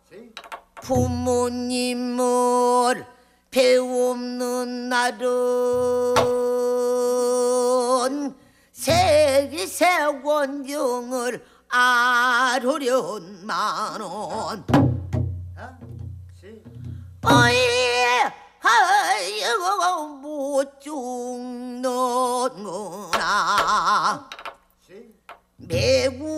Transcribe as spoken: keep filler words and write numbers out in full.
부모님을 배움는 날은 세기세원경을 아르련만은 어이 아이고 못 죽는구나 매구